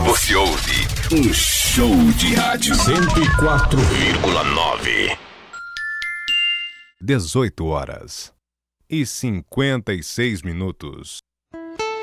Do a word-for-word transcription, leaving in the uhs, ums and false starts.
Você ouve um show de rádio cento e quatro vírgula nove. dezoito horas e cinquenta e seis minutos.